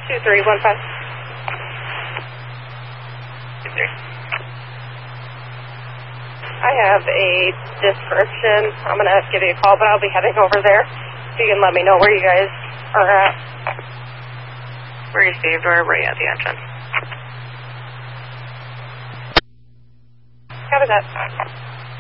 2315. I have a description. I'm going to give you a call, but I'll be heading over there. So you can let me know where you guys are at. Where you saved or where you at the entrance. Copy that.